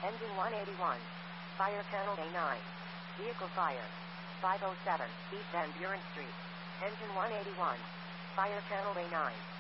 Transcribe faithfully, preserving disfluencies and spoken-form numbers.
Engine one eighty-one. Fire channel A nine. Vehicle fire. five oh seven, East Van Buren Street. Engine one eighty-one. Fire channel A nine.